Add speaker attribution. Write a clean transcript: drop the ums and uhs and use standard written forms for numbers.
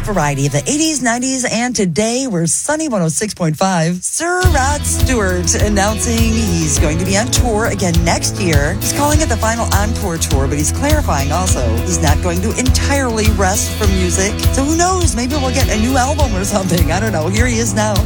Speaker 1: variety of the 80s, 90s, and today we're Sunny 106.5. Sir Rod Stewart announcing he's going to be on tour again next year. He's calling it the final encore tour, but he's clarifying also he's not going to entirely rest from music. So who knows? Maybe we'll get a new album or something. I don't know. Here he is now.